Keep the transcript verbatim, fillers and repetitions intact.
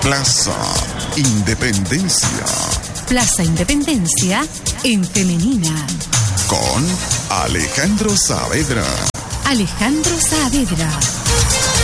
Plaza Independencia. Plaza Independencia en femenina. Con Alejandro Saavedra. Alejandro Saavedra.